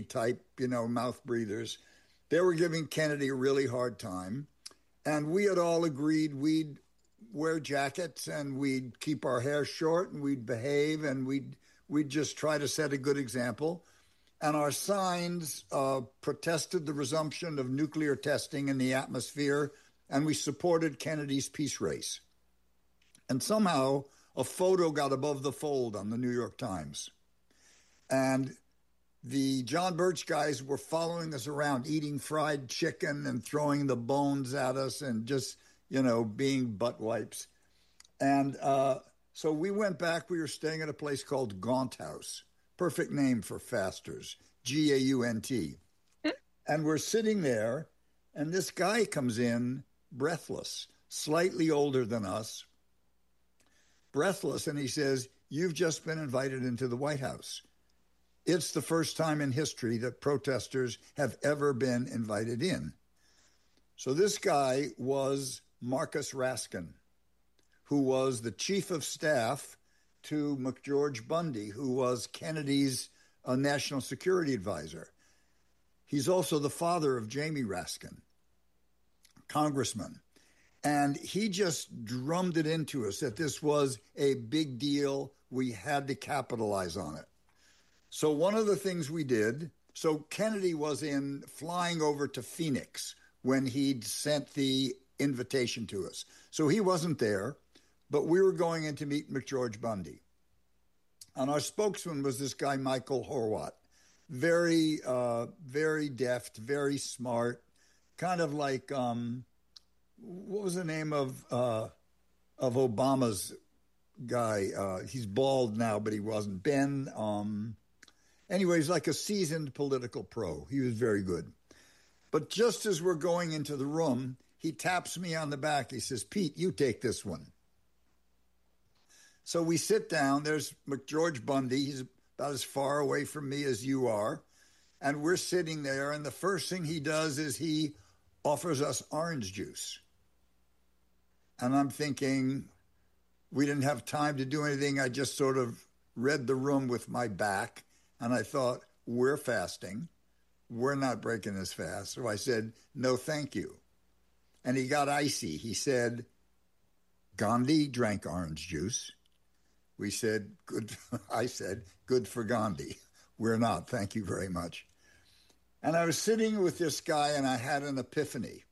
type, mouth breathers. They were giving Kennedy a really hard time. And we had all agreed we'd wear jackets and we'd keep our hair short and we'd behave and we'd just try to set a good example. And our signs protested the resumption of nuclear testing in the atmosphere, and we supported Kennedy's peace race. And somehow a photo got above the fold on the New York Times. And the John Birch guys were following us around, eating fried chicken and throwing the bones at us and just, being butt wipes. And so we went back. We were staying at a place called Gaunt House. Perfect name for fasters, Gaunt. And we're sitting there, and this guy comes in breathless, slightly older than us, breathless, and he says, "You've just been invited into the White House." It's the first time in history that protesters have ever been invited in. So this guy was Marcus Raskin, who was the chief of staff to McGeorge Bundy, who was Kennedy's national security advisor. He's also the father of Jamie Raskin, congressman. And he just drummed it into us that this was a big deal. We had to capitalize on it. So one of the things we did, so Kennedy was flying over to Phoenix when he'd sent the invitation to us. So he wasn't there, but we were going in to meet McGeorge Bundy. And our spokesman was this guy, Michael Horwat. Very, very deft, very smart, kind of like, what was the name of Obama's guy? He's bald now, but he wasn't. Anyway, he's like a seasoned political pro. He was very good. But just as we're going into the room, he taps me on the back. He says, "Pete, you take this one." So we sit down. There's McGeorge Bundy. He's about as far away from me as you are. And we're sitting there. And the first thing he does is he offers us orange juice. And I'm thinking, we didn't have time to do anything. I just sort of read the room with my back. And I thought, we're fasting. We're not breaking this fast. So I said, "No, thank you." And he got icy. He said, "Gandhi drank orange juice." We said, "Good." I said, "Good for Gandhi. We're not. Thank you very much." And I was sitting with this guy and I had an epiphany.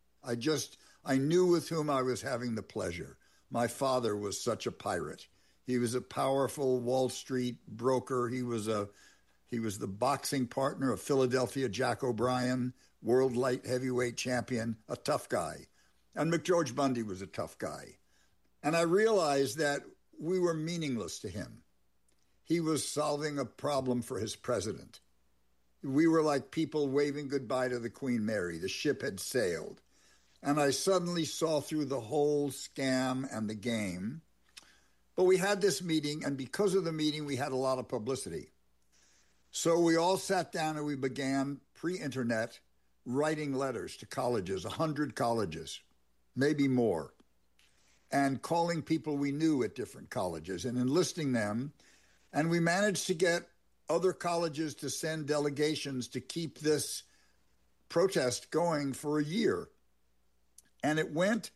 I knew with whom I was having the pleasure. My father was such a pirate. He was a powerful Wall Street broker. He was the boxing partner of Philadelphia Jack O'Brien, world light heavyweight champion, a tough guy. And McGeorge Bundy was a tough guy. And I realized that we were meaningless to him. He was solving a problem for his president. We were like people waving goodbye to the Queen Mary. The ship had sailed. And I suddenly saw through the whole scam and the game. But we had this meeting, and because of the meeting, we had a lot of publicity. So we all sat down and we began, pre-internet, writing letters to colleges, 100 colleges, maybe more, and calling people we knew at different colleges and enlisting them. And we managed to get other colleges to send delegations to keep this protest going for a year. And it went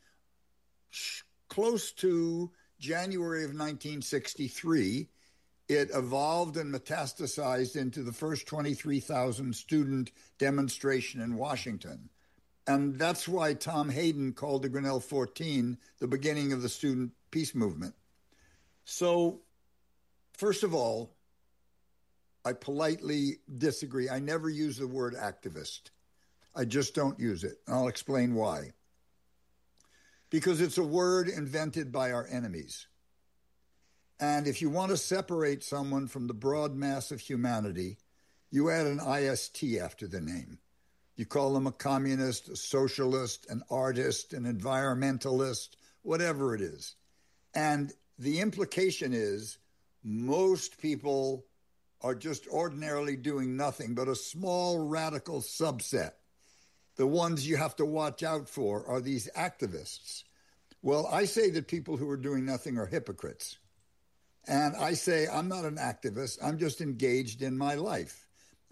close to January of 1963. It evolved and metastasized into the first 23,000 student demonstration in Washington. And that's why Tom Hayden called the Grinnell 14 the beginning of the student peace movement. So, first of all, I politely disagree. I never use the word activist. I just don't use it. And I'll explain why. Because it's a word invented by our enemies. And if you want to separate someone from the broad mass of humanity, you add an IST after the name. You call them a communist, a socialist, an artist, an environmentalist, whatever it is. And the implication is most people are just ordinarily doing nothing, but a small radical subset. The ones you have to watch out for are these activists. Well, I say that people who are doing nothing are hypocrites. And I say I'm not an activist. I'm just engaged in my life.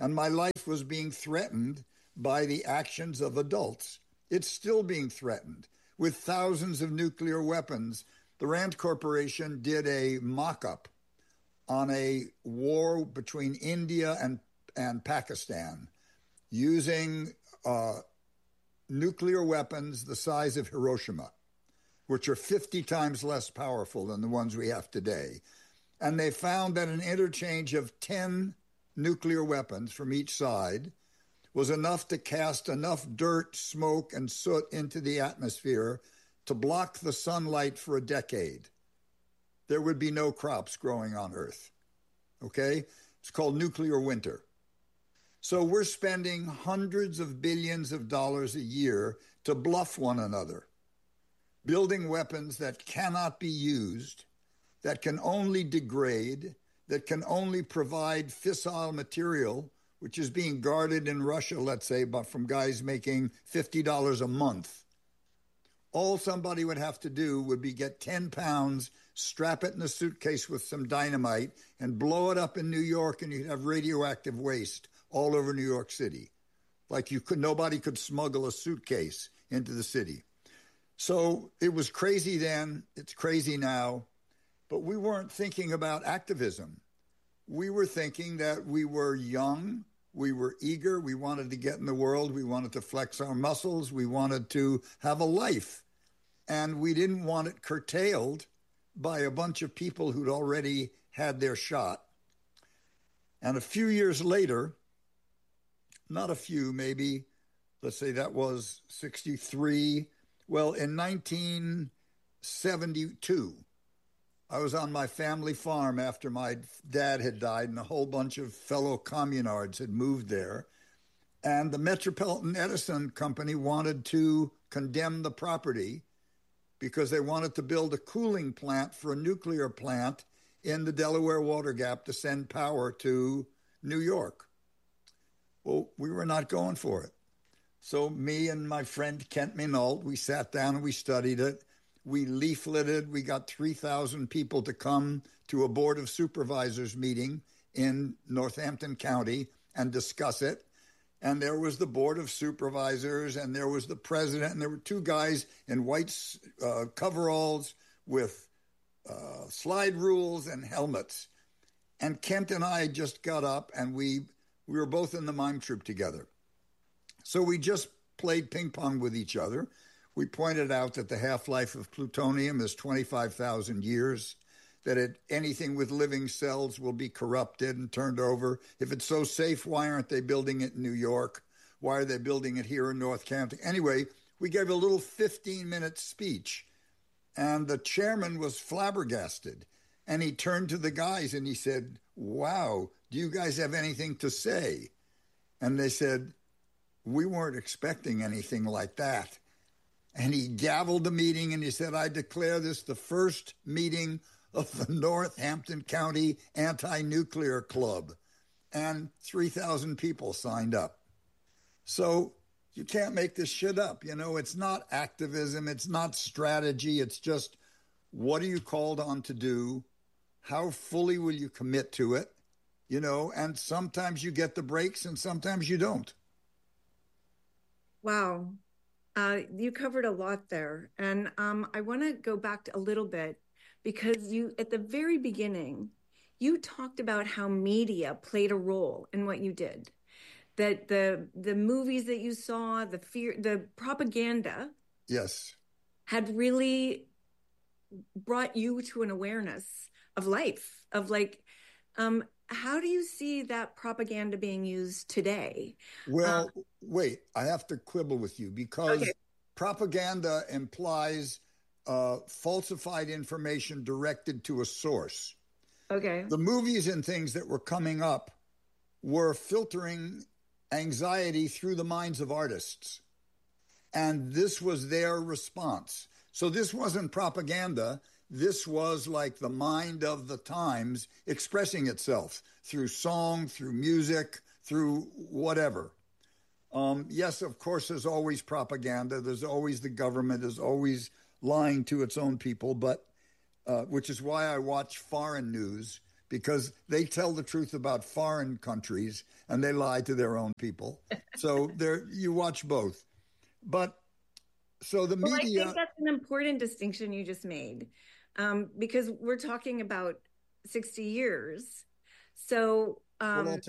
and my life was being threatened by the actions of adults. It's still being threatened with thousands of nuclear weapons. The Rand Corporation did a mock-up on a war between India and Pakistan using nuclear weapons the size of Hiroshima, which are 50 times less powerful than the ones we have today. And they found that an interchange of 10 nuclear weapons from each side was enough to cast enough dirt, smoke, and soot into the atmosphere to block the sunlight for a decade. There would be no crops growing on Earth. Okay? It's called nuclear winter. So we're spending hundreds of billions of dollars a year to bluff one another, building weapons that cannot be used, that can only degrade, that can only provide fissile material, which is being guarded in Russia, let's say, but from guys making $50 a month. All somebody would have to do would be get 10 pounds, strap it in a suitcase with some dynamite, and blow it up in New York, and you'd have radioactive waste all over New York City. Like nobody could smuggle a suitcase into the city. So it was crazy then, it's crazy now, but we weren't thinking about activism. We were thinking that we were young, we were eager, we wanted to get in the world, we wanted to flex our muscles, we wanted to have a life. And we didn't want it curtailed by a bunch of people who'd already had their shot. And a few years later, not a few, maybe, let's say that was 63. Well, in 1972, I was on my family farm after my dad had died, and a whole bunch of fellow communards had moved there. And the Metropolitan Edison Company wanted to condemn the property because they wanted to build a cooling plant for a nuclear plant in the Delaware Water Gap to send power to New York. Well, we were not going for it. So me and my friend Kent Minault, we sat down and we studied it. We leafleted. We got 3,000 people to come to a Board of Supervisors meeting in Northampton County and discuss it. And there was the Board of Supervisors, and there was the president, and there were two guys in white coveralls with slide rules and helmets. And Kent and I just got up, and we were both in the mime troupe together. So we just played ping pong with each other. We pointed out that the half-life of plutonium is 25,000 years, that anything with living cells will be corrupted and turned over. If it's so safe, why aren't they building it in New York? Why are they building it here in North County? Anyway, we gave a little 15-minute speech, and the chairman was flabbergasted. And he turned to the guys and he said, "Wow, do you guys have anything to say?" And they said, "We weren't expecting anything like that." And he gavelled the meeting and he said, "I declare this the first meeting of the Northampton County Anti-Nuclear Club." And 3,000 people signed up. So you can't make this shit up. You know, it's not activism. It's not strategy. It's just, what are you called on to do? How fully will you commit to it? You know, and sometimes you get the breaks and sometimes you don't. Wow. You covered a lot there. And I want to go back a little bit because at the very beginning, you talked about how media played a role in what you did. That the movies that you saw, the propaganda, yes, had really brought you to an awareness of life, of like, how do you see that propaganda being used today? Well, wait, I have to quibble with you because propaganda implies falsified information directed to a source. Okay. The movies and things that were coming up were filtering anxiety through the minds of artists. And this was their response. So this wasn't propaganda. This was like the mind of the times expressing itself through song, through music, through whatever. Yes, of course, there's always propaganda. There's always the government is always lying to its own people, but which is why I watch foreign news, because they tell the truth about foreign countries and they lie to their own people. So there, you watch both. But so the Well, I media. think that's an important distinction you just made, because we're talking about 60 years. So, Well,